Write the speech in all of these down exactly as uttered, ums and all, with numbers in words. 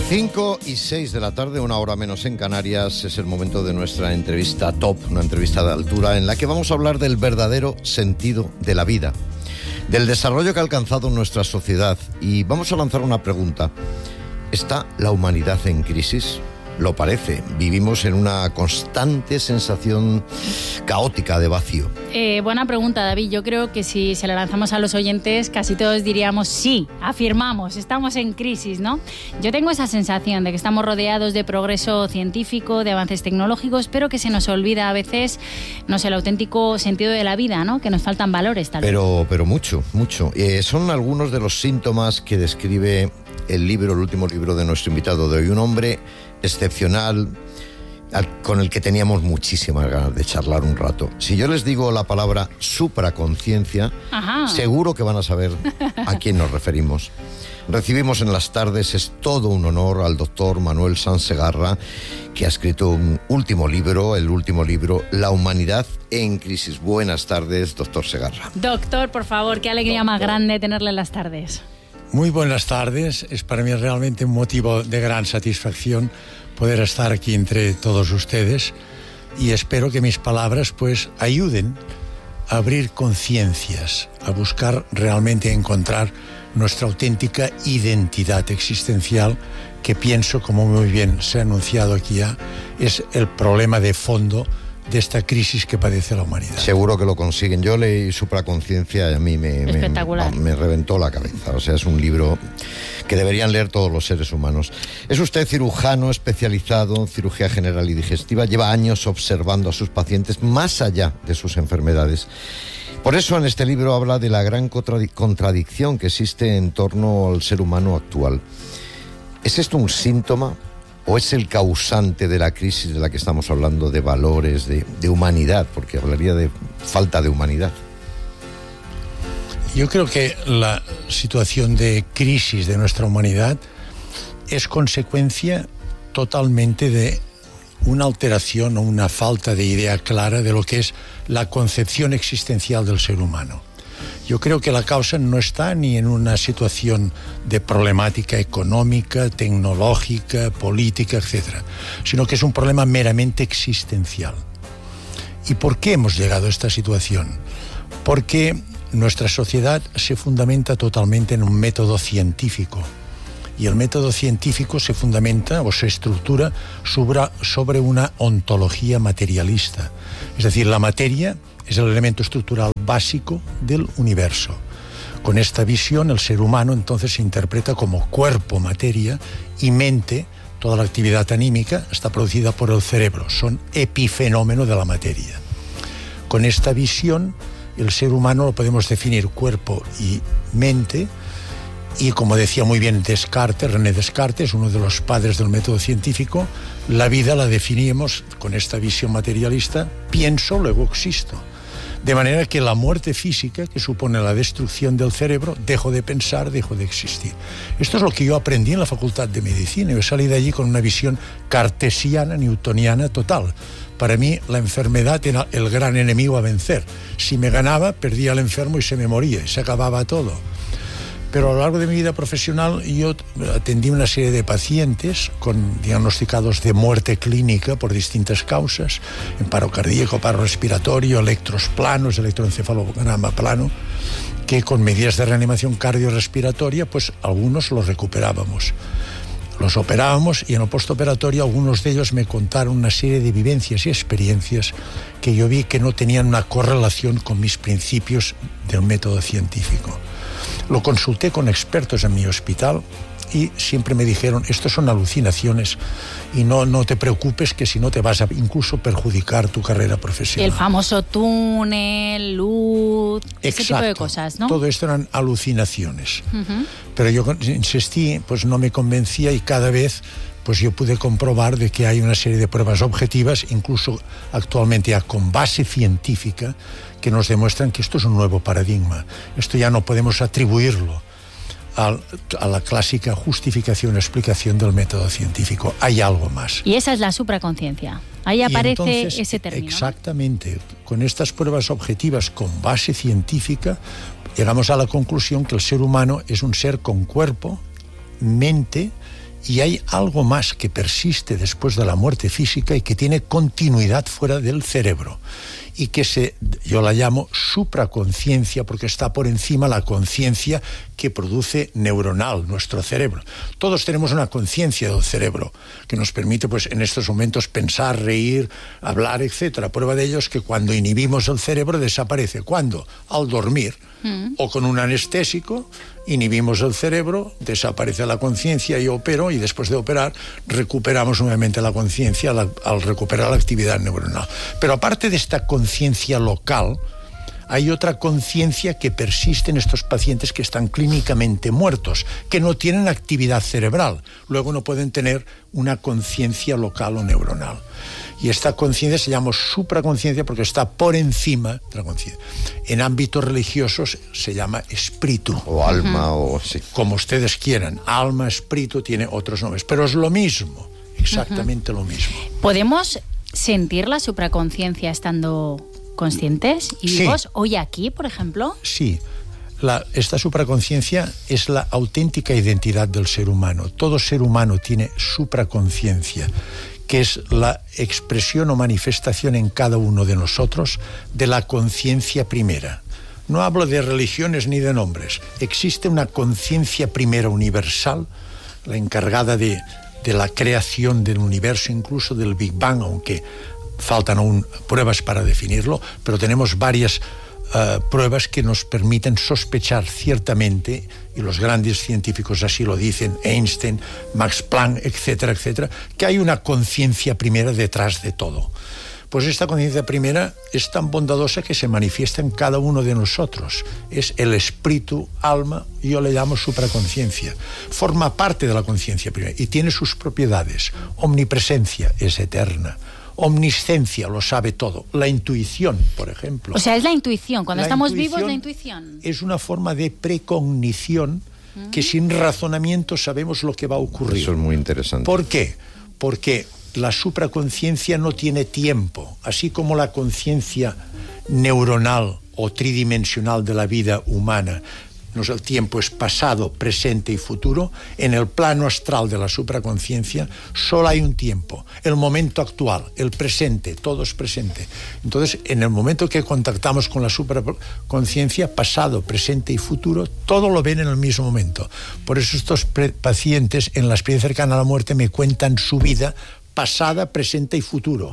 cinco y seis de la tarde, una hora menos en Canarias, es el momento de nuestra entrevista top, una entrevista de altura en la que vamos a hablar del verdadero sentido de la vida, del desarrollo que ha alcanzado nuestra sociedad, y vamos a lanzar una pregunta. ¿Está la humanidad en crisis? Lo parece. Vivimos en una constante sensación caótica de vacío. Eh, buena pregunta, David. Yo creo que si se la lanzamos a los oyentes, casi todos diríamos sí, afirmamos, estamos en crisis, ¿no? Yo tengo esa sensación de que estamos rodeados de progreso científico, de avances tecnológicos, pero que se nos olvida a veces, no sé, el auténtico sentido de la vida, ¿no? Que nos faltan valores, tal vez. Pero, pero mucho, mucho. Eh, son algunos de los síntomas que describe el libro, el último libro de nuestro invitado de hoy, un hombre excepcional con el que teníamos muchísimas ganas de charlar un rato. Si yo les digo la palabra supraconciencia, Ajá. seguro que van a saber a quién nos referimos. Recibimos en las tardes, es todo un honor, al doctor Manuel Sanz Segarra, que ha escrito un último libro, el último libro, La humanidad en crisis. Buenas tardes, doctor Segarra. Doctor, por favor, qué alegría doctor. Más grande tenerle en las tardes. Muy buenas tardes, es para mí realmente un motivo de gran satisfacción poder estar aquí entre todos ustedes, y espero que mis palabras pues ayuden a abrir conciencias, a buscar realmente encontrar nuestra auténtica identidad existencial, que pienso, como muy bien se ha anunciado aquí ya, es el problema de fondo de esta crisis que padece la humanidad. Seguro que lo consiguen. Yo leí Supraconciencia y a mí me, me, me reventó la cabeza. O sea, es un libro que deberían leer todos los seres humanos. Es usted cirujano especializado en cirugía general y digestiva. Lleva años observando a sus pacientes más allá de sus enfermedades. Por eso en este libro habla de la gran contradicción que existe en torno al ser humano actual. ¿Es esto un síntoma o es el causante de la crisis de la que estamos hablando, de valores, de, de humanidad? Porque hablaría de falta de humanidad. Yo creo que la situación de crisis de nuestra humanidad es consecuencia totalmente de una alteración o una falta de idea clara de lo que es la concepción existencial del ser humano. Yo creo que la causa no está ni en una situación de problemática económica, tecnológica, política, etcétera, sino que es un problema meramente existencial. ¿Y por qué hemos llegado a esta situación? Porque nuestra sociedad se fundamenta totalmente en un método científico. Y el método científico se fundamenta o se estructura sobre, sobre una ontología materialista. Es decir, la materia es el elemento estructural básico del universo. Con esta visión, el ser humano entonces se interpreta como cuerpo, materia, y mente. Toda la actividad anímica está producida por el cerebro, son epifenómeno de la materia. Con esta visión, el ser humano lo podemos definir cuerpo y mente, y como decía muy bien Descartes, René Descartes, uno de los padres del método científico, la vida la definíamos con esta visión materialista: pienso, luego existo. De manera que la muerte física, que supone la destrucción del cerebro, dejo de pensar, dejo de existir. Esto es lo que yo aprendí en la Facultad de Medicina. Yo salí de allí con una visión cartesiana, newtoniana total. Para mí, la enfermedad era el gran enemigo a vencer. Si me ganaba, perdía al enfermo y se me moría, y se acababa todo. Pero a lo largo de mi vida profesional yo atendí una serie de pacientes con diagnosticados de muerte clínica por distintas causas, en paro cardíaco, paro respiratorio, electros planos, electroencefalograma plano, que con medidas de reanimación cardiorrespiratoria, pues algunos los recuperábamos. Los operábamos, y en el postoperatorio algunos de ellos me contaron una serie de vivencias y experiencias que yo vi que no tenían una correlación con mis principios del método científico. Lo consulté con expertos en mi hospital y siempre me dijeron: esto son alucinaciones y no, no te preocupes, que si no te vas a incluso perjudicar tu carrera profesional. El famoso túnel, luz, Exacto. ese tipo de cosas, ¿no? Todo esto eran alucinaciones. Uh-huh. Pero yo insistí, pues no me convencía, y cada vez pues yo pude comprobar de que hay una serie de pruebas objetivas, incluso actualmente ya con base científica, que nos demuestran que esto es un nuevo paradigma. Esto ya no podemos atribuirlo a, a la clásica justificación o explicación del método científico. Hay algo más. Y esa es la supraconciencia. Ahí aparece entonces, ese término. Exactamente. Con estas pruebas objetivas con base científica, llegamos a la conclusión que el ser humano es un ser con cuerpo, mente Y hay algo más que persiste después de la muerte física y que tiene continuidad fuera del cerebro. Y que se, yo la llamo supraconciencia, porque está por encima la conciencia que produce neuronal, nuestro cerebro. Todos tenemos una conciencia del cerebro que nos permite, pues, en estos momentos pensar, reír, hablar, etcétera. Prueba de ello es que cuando inhibimos el cerebro desaparece. ¿Cuándo? Al dormir. Mm. O con un anestésico, inhibimos el cerebro, desaparece la conciencia y opero, y después de operar recuperamos nuevamente la conciencia al, al recuperar la actividad neuronal. Pero aparte de esta conciencia local, hay otra conciencia que persiste en estos pacientes que están clínicamente muertos, que no tienen actividad cerebral. Luego no pueden tener una conciencia local o neuronal. Y esta conciencia se llama supraconciencia porque está por encima de la conciencia. En ámbitos religiosos se llama espíritu. O alma, uh-huh. o... Sí. Como ustedes quieran. Alma, espíritu, tiene otros nombres. Pero es lo mismo, exactamente uh-huh. lo mismo. ¿Podemos sentir la supraconciencia estando conscientes y vivos sí. hoy aquí, por ejemplo? Sí. La, esta supraconciencia es la auténtica identidad del ser humano. Todo ser humano tiene supraconciencia, que es la expresión o manifestación en cada uno de nosotros de la conciencia primera. No hablo de religiones ni de nombres. Existe una conciencia primera universal, la encargada de, de la creación del universo, incluso del Big Bang, aunque faltan aún pruebas para definirlo, pero tenemos varias uh, pruebas que nos permiten sospechar ciertamente, y los grandes científicos así lo dicen, Einstein, Max Planck, etcétera, etcétera, que hay una conciencia primera detrás de todo. Pues esta conciencia primera es tan bondadosa que se manifiesta en cada uno de nosotros. Es el espíritu, alma, yo le llamo supraconciencia. Forma parte de la conciencia primera y tiene sus propiedades. Omnipresencia, es eterna. Omniscencia, lo sabe todo. La intuición, por ejemplo. O sea, es la intuición. Cuando la estamos vivos, la intuición. Es una forma de precognición uh-huh. que sin razonamiento sabemos lo que va a ocurrir. Eso es muy interesante. ¿Por qué? Porque la supraconciencia no tiene tiempo. Así como la conciencia neuronal o tridimensional de la vida humana, el tiempo es pasado, presente y futuro, en el plano astral de la supraconciencia solo hay un tiempo, el momento actual, el presente, todo es presente. Entonces, en el momento que contactamos con la supraconciencia, pasado, presente y futuro, todo lo ven en el mismo momento. Por eso estos pacientes en la experiencia cercana a la muerte me cuentan su vida pasada, presente y futuro.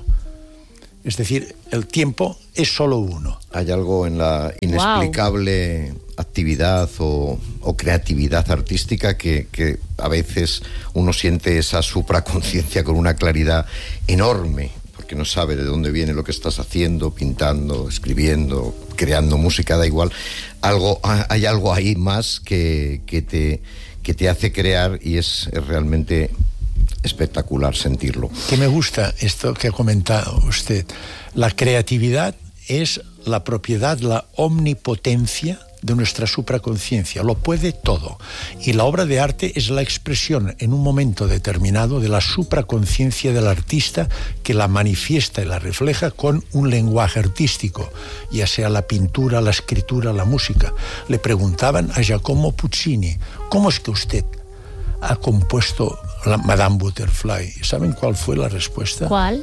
Es decir, el tiempo es solo uno. Hay algo en la inexplicable wow. actividad o, o creatividad artística que, que a veces uno siente esa supraconciencia con una claridad enorme, porque no sabe de dónde viene lo que estás haciendo, pintando, escribiendo, creando música, da igual. Algo, hay algo ahí más que, que, te, que te hace crear y es, es realmente espectacular sentirlo. Que me gusta esto que ha comentado usted. La creatividad es la propiedad, la omnipotencia de nuestra supraconciencia. Lo puede todo. Y la obra de arte es la expresión en un momento determinado de la supraconciencia del artista, que la manifiesta y la refleja con un lenguaje artístico, ya sea la pintura, la escritura, la música. Le preguntaban a Giacomo Puccini, ¿cómo es que usted ha compuesto la Madame Butterfly? ¿Saben cuál fue la respuesta? ¿Cuál?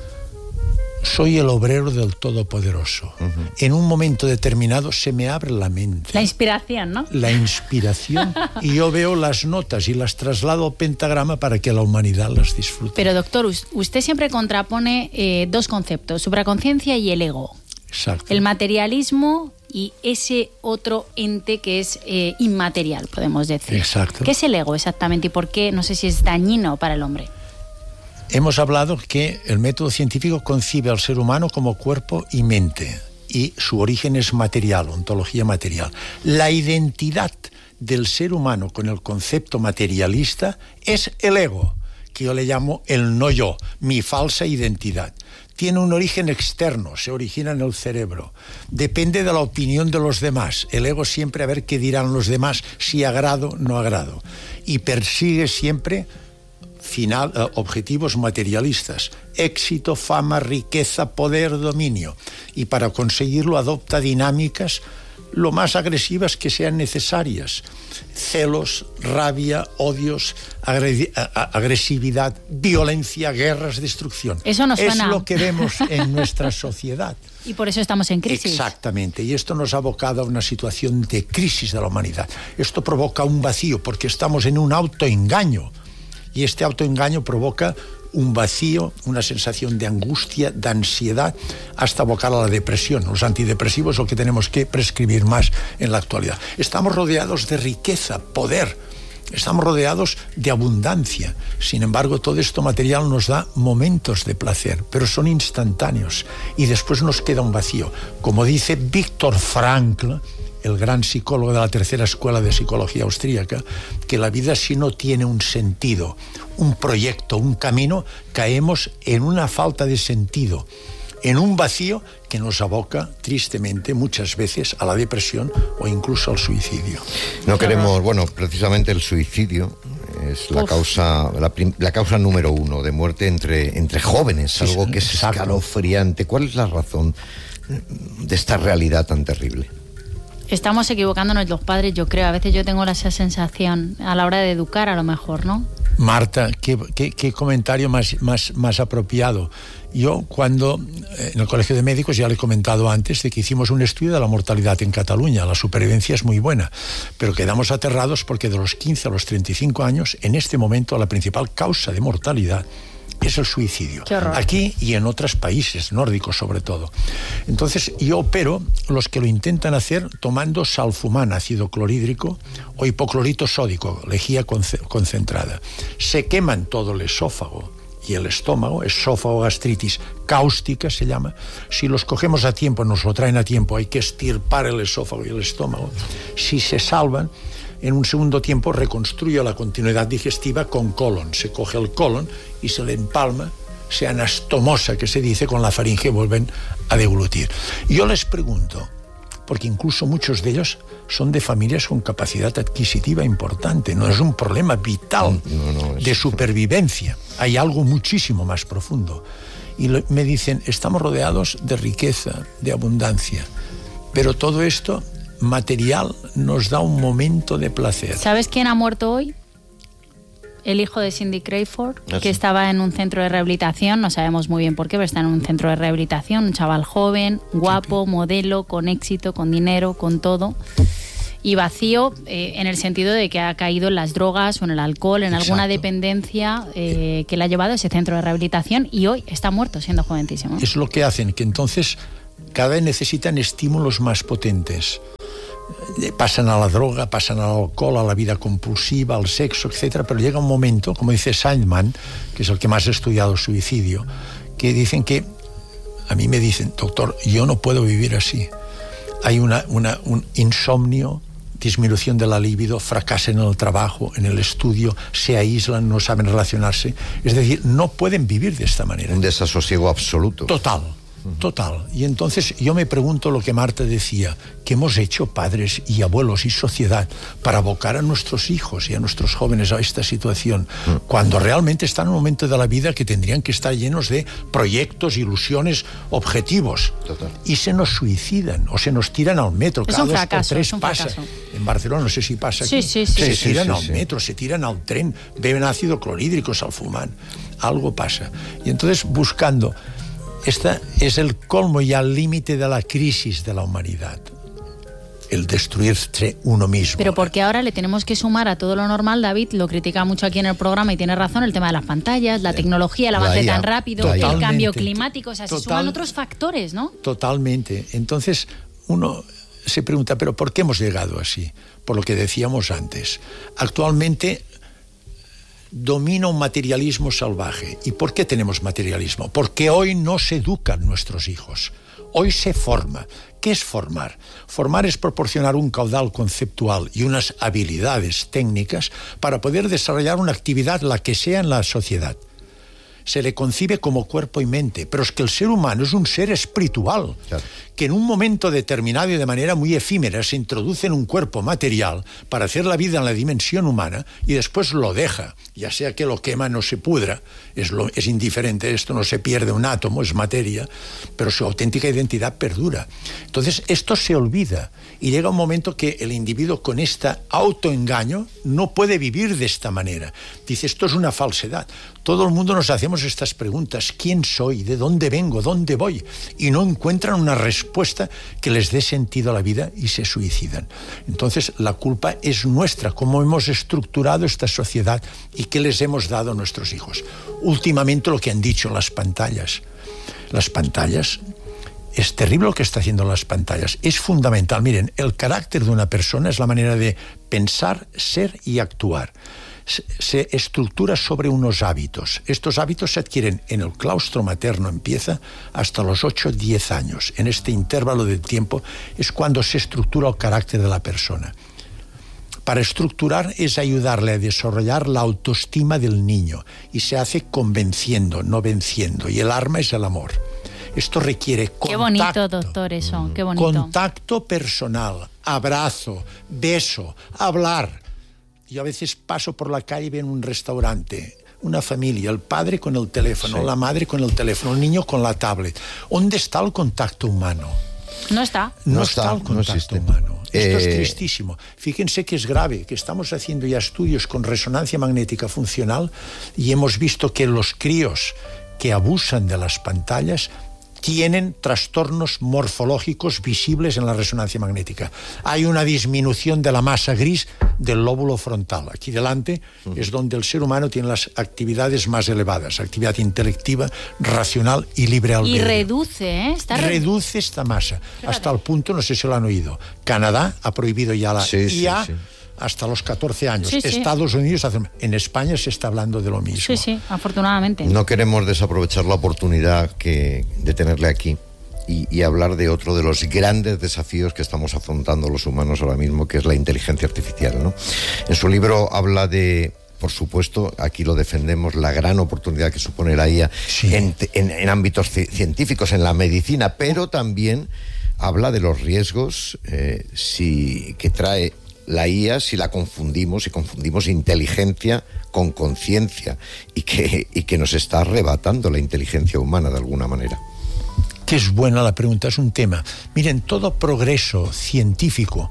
Soy el obrero del Todopoderoso. Uh-huh. En un momento determinado se me abre la mente. La inspiración, ¿no? La inspiración. Y yo veo las notas y las traslado al pentagrama para que la humanidad las disfrute. Pero doctor, usted siempre contrapone eh, dos conceptos, supraconciencia y el ego. Exacto. El materialismo y ese otro ente que es eh, inmaterial, podemos decir. Exacto. ¿Qué es el ego exactamente y por qué? No sé si es dañino para el hombre. Hemos hablado que el método científico concibe al ser humano como cuerpo y mente, y su origen es material, ontología material. La identidad del ser humano con el concepto materialista es el ego, que yo le llamo el no yo, mi falsa identidad. Tiene un origen externo, se origina en el cerebro. Depende de la opinión de los demás. El ego siempre a ver qué dirán los demás, si agrado, no agrado. Y persigue siempre final, eh, objetivos materialistas. Éxito, fama, riqueza, poder, dominio. Y para conseguirlo adopta dinámicas lo más agresivas que sean necesarias. Celos, rabia, odios, agresividad, violencia, guerras, destrucción. Eso nos suena. Es lo que vemos en nuestra sociedad. Y por eso estamos en crisis. Exactamente, y esto nos ha abocado a una situación de crisis de la humanidad. Esto provoca un vacío, porque estamos en un autoengaño, y este autoengaño provoca un vacío, una sensación de angustia, de ansiedad, hasta abocar a la depresión. Los antidepresivos es lo que tenemos que prescribir más en la actualidad. Estamos rodeados de riqueza, poder, estamos rodeados de abundancia. Sin embargo, todo esto material nos da momentos de placer, pero son instantáneos, y después nos queda un vacío. Como dice Viktor Frankl, el gran psicólogo de la tercera escuela de psicología austríaca, que la vida, si no tiene un sentido, un proyecto, un camino, caemos en una falta de sentido, en un vacío que nos aboca tristemente muchas veces a la depresión o incluso al suicidio. No queremos, bueno, precisamente el suicidio es la Uf. causa la, la causa número uno de muerte entre, entre jóvenes, sí, algo que es exacto. escalofriante. ¿Cuál es la razón de esta realidad tan terrible? Estamos equivocándonos los padres, yo creo. A veces yo tengo esa sensación a la hora de educar, a lo mejor, ¿no? Marta, qué, qué, qué comentario más, más, más apropiado. Yo cuando, en el Colegio de Médicos, ya le he comentado antes, de que hicimos un estudio de la mortalidad en Cataluña. La supervivencia es muy buena, pero quedamos aterrados porque de los quince a los treinta y cinco años, en este momento, la principal causa de mortalidad es el suicidio. Aquí y en otros países nórdicos sobre todo. Entonces yo opero los que lo intentan hacer tomando salfumán, ácido clorhídrico, o hipoclorito sódico, lejía concentrada. Se queman todo el esófago y el estómago, esófago gastritis cáustica se llama. Si los cogemos a tiempo, nos lo traen a tiempo, hay que estirpar el esófago y el estómago. Si se salvan, en un segundo tiempo reconstruyo la continuidad digestiva con colon. Se coge el colon y se le empalma, se anastomosa, que se dice, con la faringe, vuelven a deglutir. Yo les pregunto, porque incluso muchos de ellos son de familias con capacidad adquisitiva importante, no es un problema vital no, no, es... de supervivencia, hay algo muchísimo más profundo. Y me dicen, estamos rodeados de riqueza, de abundancia, pero todo esto material nos da un momento de placer. ¿Sabes quién ha muerto hoy? El hijo de Cindy Crawford, ¿Ah, que sí? estaba en un centro de rehabilitación, no sabemos muy bien por qué, pero está en un centro de rehabilitación, un chaval joven, guapo, modelo, con éxito, con dinero, con todo, y vacío eh, en el sentido de que ha caído en las drogas o en el alcohol, en Exacto. alguna dependencia eh, que le ha llevado a ese centro de rehabilitación, y hoy está muerto siendo joventísimo. Es lo que hacen, que entonces cada vez necesitan estímulos más potentes. Pasan a la droga, pasan al alcohol, a la vida compulsiva, al sexo, etcétera. Pero llega un momento, como dice Seidman, que es el que más ha estudiado suicidio, que dicen que, a mí me dicen, doctor, yo no puedo vivir así. Hay una, una, un insomnio, disminución de la libido, fracasan en el trabajo, en el estudio, se aíslan, no saben relacionarse. Es decir, no pueden vivir de esta manera. Un desasosiego absoluto. Total. Total. Y entonces yo me pregunto lo que Marta decía, ¿qué hemos hecho padres y abuelos y sociedad para abocar a nuestros hijos y a nuestros jóvenes a esta situación, mm. cuando realmente están en un momento de la vida que tendrían que estar llenos de proyectos, ilusiones, objetivos? Total. Y se nos suicidan o se nos tiran al metro. Es cada un dos fracaso, por tres es un pasa. fracaso. En Barcelona no sé si pasa sí, aquí. Sí, sí, se sí. tiran sí, al sí, metro, sí. se tiran al tren, beben ácido clorhídrico, salfumán. Algo pasa. Y entonces buscando... Este es el colmo y al límite de la crisis de la humanidad, el destruirse uno mismo. Pero porque ahora le tenemos que sumar a todo lo normal, David, lo critica mucho aquí en el programa y tiene razón, el tema de las pantallas, la tecnología, el avance tan rápido, Totalmente. el cambio climático, o sea, Total, se suman otros factores, ¿no? Totalmente. Entonces uno se pregunta, ¿pero por qué hemos llegado así? Por lo que decíamos antes. Actualmente domina un materialismo salvaje. ¿Y por qué tenemos materialismo? Porque hoy no se educan nuestros hijos. Hoy se forma. ¿Qué es formar? Formar es proporcionar un caudal conceptual y unas habilidades técnicas para poder desarrollar una actividad, la que sea, en la sociedad. Se le concibe como cuerpo y mente, pero es que el ser humano es un ser espiritual, claro. que que en un momento determinado y de manera muy efímera se introduce en un cuerpo material para hacer la vida en la dimensión humana y después lo deja, ya sea que lo quema, no se pudra, es, lo, es indiferente, esto no se pierde un átomo, es materia, pero su auténtica identidad perdura. Entonces esto se olvida y llega un momento que el individuo con este autoengaño no puede vivir de esta manera. Dice, esto es una falsedad. Todo el mundo nos hacemos estas preguntas: ¿quién soy? ¿De dónde vengo? ¿Dónde voy? Y no encuentran una respuesta que les dé sentido a la vida y se suicidan. Entonces la culpa es nuestra, cómo hemos estructurado esta sociedad y qué les hemos dado a nuestros hijos. Últimamente lo que han dicho las pantallas. Las pantallas, es terrible lo que está haciendo las pantallas. Es fundamental. Miren, el carácter de una persona es la manera de pensar, ser y actuar. Se estructura sobre unos hábitos. Estos hábitos se adquieren en el claustro materno, empieza hasta los ocho o diez años. En este intervalo de tiempo es cuando se estructura el carácter de la persona. Para estructurar es ayudarle a desarrollar la autoestima del niño y se hace convenciendo, no venciendo. Y el arma es el amor. Esto requiere contacto. Qué bonito, doctor, eso. Qué bonito. Contacto personal, abrazo, beso, hablar. Yo a veces paso por la calle y veo en un restaurante una familia, el padre con el teléfono, sí. la madre con el teléfono, el niño con la tablet. ¿Dónde está el contacto humano? No está. No, no está, está el contacto no humano. Esto eh... es tristísimo. Fíjense que es grave, que estamos haciendo ya estudios con resonancia magnética funcional y hemos visto que los críos que abusan de las pantallas tienen trastornos morfológicos visibles en la resonancia magnética. Hay una disminución de la masa gris del lóbulo frontal. Aquí delante uh-huh. es donde el ser humano tiene las actividades más elevadas, actividad intelectiva, racional y libre albedrío. Y reduce, ¿eh? Está reduce esta masa, claro. Hasta el punto, no sé si lo han oído, Canadá ha prohibido ya la sí, I A sí, sí. hasta los catorce años. Sí, sí. Estados Unidos, en España se está hablando de lo mismo. Sí, sí, afortunadamente. No queremos desaprovechar la oportunidad que, de tenerle aquí y, y hablar de otro de los grandes desafíos que estamos afrontando los humanos ahora mismo, que es la inteligencia artificial, ¿no? En su libro habla de, por supuesto, aquí lo defendemos, la gran oportunidad que supone la I A sí. en, en, en ámbitos científicos, en la medicina, pero también habla de los riesgos eh, si, que trae la I A si la confundimos, si confundimos inteligencia con conciencia y que, y que nos está arrebatando la inteligencia humana de alguna manera. Que es buena la pregunta, es un tema. Miren, todo progreso científico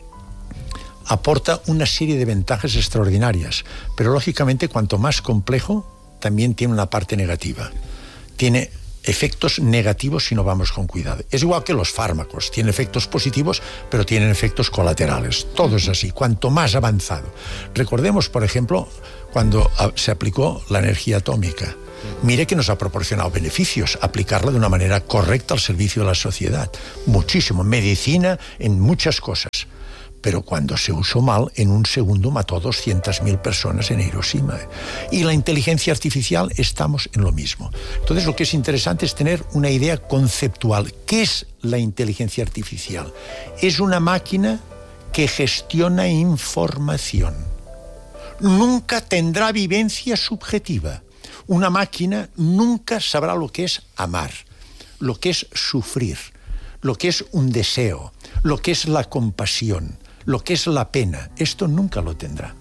aporta una serie de ventajas extraordinarias, pero lógicamente cuanto más complejo, también tiene una parte negativa. Tiene efectos negativos si no vamos con cuidado. Es igual que los fármacos, tienen efectos positivos, pero tienen efectos colaterales. Todo es así, cuanto más avanzado. Recordemos, por ejemplo, cuando se aplicó la energía atómica. Mire que nos ha proporcionado beneficios, aplicarla de una manera correcta al servicio de la sociedad. Muchísimo, medicina, en muchas cosas. Pero cuando se usó mal, en un segundo mató a doscientas mil personas en Hiroshima. Y la inteligencia artificial estamos en lo mismo. Entonces lo que es interesante es tener una idea conceptual. ¿Qué es la inteligencia artificial? Es una máquina que gestiona información. Nunca tendrá vivencia subjetiva. Una máquina nunca sabrá lo que es amar, lo que es sufrir, lo que es un deseo, lo que es la compasión, lo que es la pena. Esto nunca lo tendrá.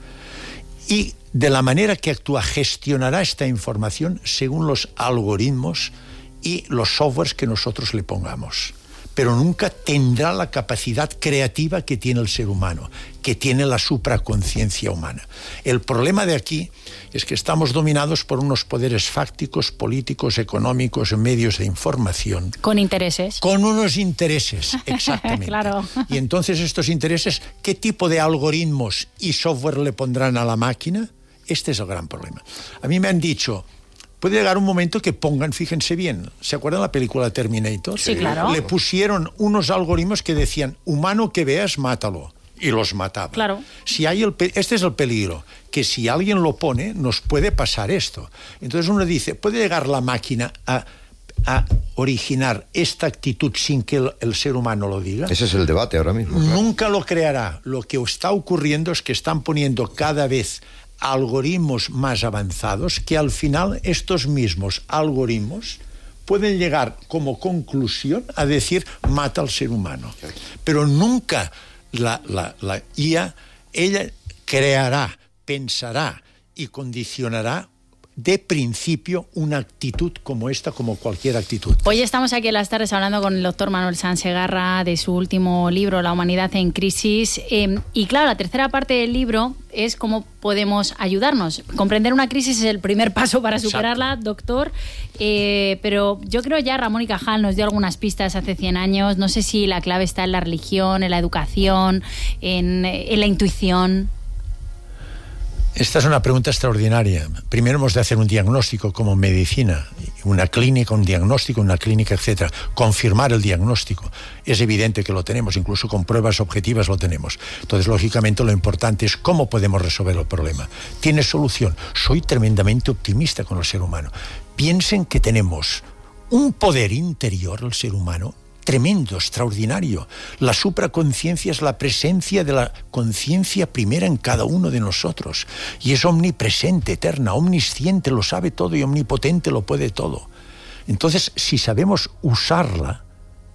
Y de la manera que actúa, gestionará esta información según los algoritmos y los softwares que nosotros le pongamos. Pero nunca tendrá la capacidad creativa que tiene el ser humano, que tiene la supraconciencia humana. El problema de aquí es que estamos dominados por unos poderes fácticos, políticos, económicos, medios de información. Con intereses. Con unos intereses, exactamente. Claro. Y entonces estos intereses, ¿qué tipo de algoritmos y software le pondrán a la máquina? Este es el gran problema. A mí me han dicho... Puede llegar un momento que pongan, fíjense bien, ¿se acuerdan de la película Terminator? Sí, claro. Le pusieron unos algoritmos que decían, humano que veas, mátalo. Y los mataba. Claro. Si hay el, este es el peligro, que si alguien lo pone, nos puede pasar esto. Entonces uno dice, ¿puede llegar la máquina a, a originar esta actitud sin que el, el ser humano lo diga? Ese es el debate ahora mismo. Claro. Nunca lo creará. Lo que está ocurriendo es que están poniendo cada vez algoritmos más avanzados que al final estos mismos algoritmos pueden llegar como conclusión a decir mata al ser humano. Pero nunca la, la, la I A, ella creará, pensará y condicionará de principio una actitud como esta, como cualquier actitud. Hoy estamos aquí en las tardes hablando con el doctor Manuel Sanz Segarra de su último libro, La humanidad en crisis. Eh, y claro, la tercera parte del libro es cómo podemos ayudarnos. Comprender una crisis es el primer paso para superarla, Exacto. doctor. Eh, pero yo creo ya Ramón y Cajal nos dio algunas pistas hace cien años. No sé si la clave está en la religión, en la educación, en, en la intuición. Esta es una pregunta extraordinaria. Primero hemos de hacer un diagnóstico como medicina, una clínica, un diagnóstico, una clínica, etcétera. Confirmar el diagnóstico. Es evidente que lo tenemos, incluso con pruebas objetivas lo tenemos. Entonces, lógicamente, lo importante es cómo podemos resolver el problema. ¿Tiene solución? Soy tremendamente optimista con el ser humano. Piensen que tenemos un poder interior, el ser humano, tremendo, extraordinario. La supraconciencia es la presencia de la conciencia primera en cada uno de nosotros. Y es omnipresente, eterna, omnisciente, lo sabe todo y omnipotente, lo puede todo. Entonces, si sabemos usarla,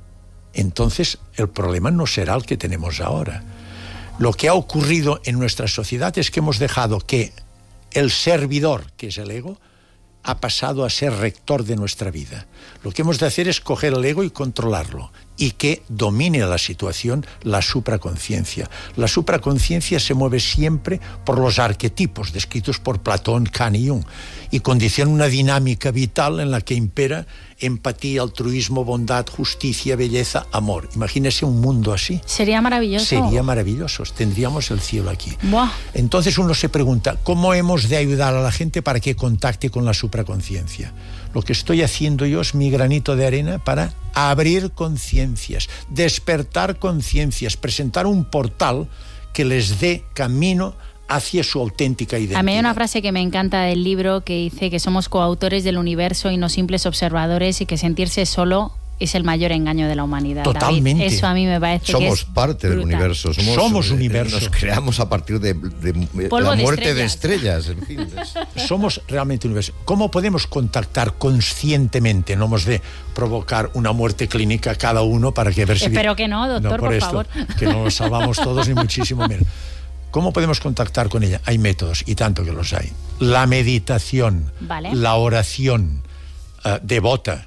entonces el problema no será el que tenemos ahora. Lo que ha ocurrido en nuestra sociedad es que hemos dejado que el servidor, que es el ego, ha pasado a ser rector de nuestra vida. Lo que hemos de hacer es coger el ego y controlarlo, y que domine la situación la supraconciencia. La supraconciencia se mueve siempre por los arquetipos descritos por Platón, Kant y Jung, y condiciona una dinámica vital en la que impera empatía, altruismo, bondad, justicia, belleza, amor. Imagínese un mundo así. Sería maravilloso. Sería maravilloso. Tendríamos el cielo aquí. Buah. Entonces uno se pregunta, ¿cómo hemos de ayudar a la gente para que contacte con la supraconciencia? Lo que estoy haciendo yo es mi granito de arena para abrir conciencias, despertar conciencias, presentar un portal que les dé camino hacia su auténtica identidad. A mí hay una frase que me encanta del libro que dice que somos coautores del universo y no simples observadores, y que sentirse solo es el mayor engaño de la humanidad. Totalmente. David, eso a mí me parece somos que es parte brutal. Del universo. Somos, somos universo. Nos creamos a partir de, de, de la muerte de estrellas. De estrellas en fin. Somos realmente universo. ¿Cómo podemos contactar conscientemente? No hemos de provocar una muerte clínica cada uno para que ver si... Espero que no, doctor, no, por, por esto, favor. Que no nos salvamos todos ni muchísimo menos. ¿Cómo podemos contactar con ella? Hay métodos, y tanto que los hay. La meditación, vale. La oración uh, devota.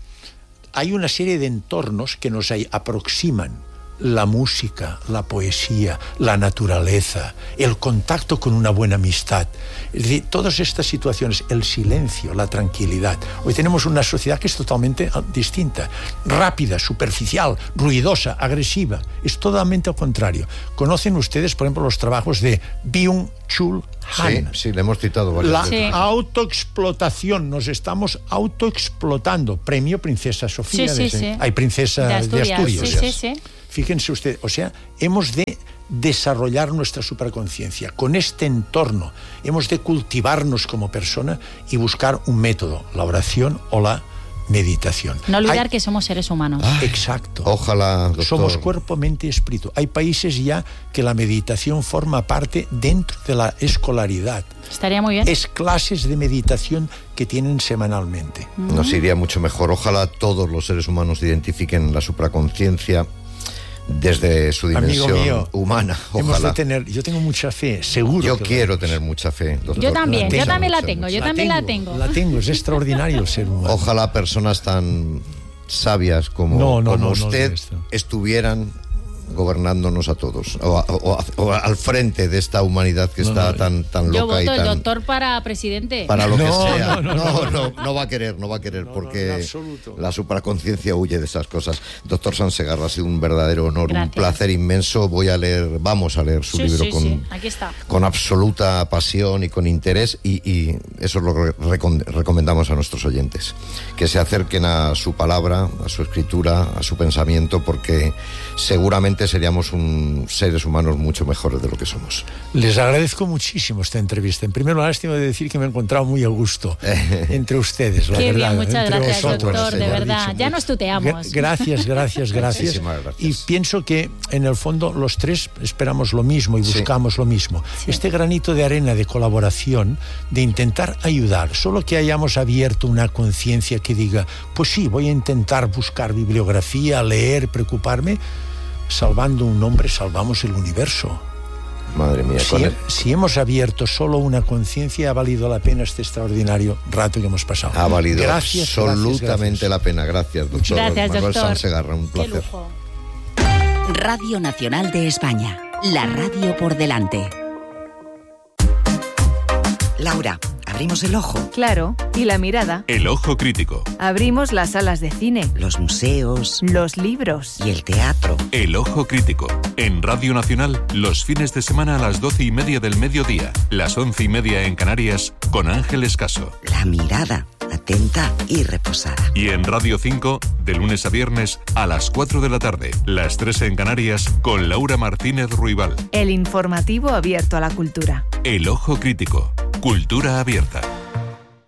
Hay una serie de entornos que nos aproximan. La música, la poesía, la naturaleza, el contacto con una buena amistad. Es decir, todas estas situaciones, el silencio, la tranquilidad. Hoy tenemos una sociedad que es totalmente distinta. Rápida, superficial, ruidosa, agresiva. Es totalmente al contrario. ¿Conocen ustedes, por ejemplo, los trabajos de Byung-Chul Han? Sí, sí, le hemos citado varias La veces. Sí. Autoexplotación, nos estamos autoexplotando. Premio Princesa Sofía. Sí, sí, de, sí. Hay Princesa de Asturias. De Asturias. Sí, sí, sí. Fíjense ustedes, o sea, hemos de desarrollar nuestra supraconciencia. Con este entorno hemos de cultivarnos como persona y buscar un método, la oración o la meditación. No olvidar Hay... que somos seres humanos. Ay, exacto. Ojalá, doctor. Somos cuerpo, mente y espíritu. Hay países ya que la meditación forma parte dentro de la escolaridad. Estaría muy bien. Es clases de meditación que tienen semanalmente. Mm. Nos iría mucho mejor. Ojalá todos los seres humanos identifiquen la supraconciencia desde su dimensión mío, humana. Ojalá. Hemos de tener, yo tengo mucha fe, seguro. Yo que quiero tener mucha fe, doctor. Yo también, la yo también mucha, la tengo, mucha. yo la también tengo, la tengo. La tengo, es extraordinario el ser humano. Ojalá personas tan sabias como, no, no, como no, usted no estuvieran gobernándonos a todos, o, a, o, a, o al frente de esta humanidad que no, está no, tan, tan loca. Yo voto y tan, el doctor para presidente. Para lo no, que sea. No, no, no, no, no, no, no va a querer, no va a querer, no, porque no, la supraconciencia huye de esas cosas. Doctor Sanz Segarra, ha sido un verdadero honor, Gracias. Un placer inmenso. Voy a leer, vamos a leer su sí, libro sí, con, sí. Aquí está. con absoluta pasión y con interés, y, y eso es lo que recom- recomendamos a nuestros oyentes, que se acerquen a su palabra, a su escritura, a su pensamiento, porque seguramente seguramente seríamos un, seres humanos mucho mejores de lo que somos. Les agradezco muchísimo esta entrevista. En primer lugar, tengo que decir que me he encontrado muy a gusto entre ustedes, la Qué verdad. bien, muchas entre gracias, vosotros, doctor, de verdad. dicho. Ya nos tuteamos. Gracias, gracias, gracias. gracias. Y pienso que, en el fondo, los tres esperamos lo mismo y buscamos sí. lo mismo. Sí. Este granito de arena de colaboración, de intentar ayudar, solo que hayamos abierto una conciencia que diga, pues sí, voy a intentar buscar bibliografía, leer, preocuparme, salvando un hombre, salvamos el universo. Madre mía. Si, el... si hemos abierto solo una conciencia, ha valido la pena este extraordinario rato que hemos pasado. Ha valido gracias, absolutamente gracias, gracias. la pena. Gracias, doctor. Gracias, Manuel doctor. Sansegarra, un placer. Radio Nacional de España, la radio por delante. Laura, abrimos el ojo. Claro, y la mirada. El ojo crítico. Abrimos las salas de cine. Los museos. Los libros. Y el teatro. El ojo crítico. En Radio Nacional, los fines de semana a las doce y media del mediodía, las once y media en Canarias, con Ángel Escaso. La mirada, atenta y reposada. Y en Radio cinco, de lunes a viernes, a las cuatro de la tarde, las tres en Canarias, con Laura Martínez Ruibal. El informativo abierto a la cultura. El ojo crítico. Cultura abierta.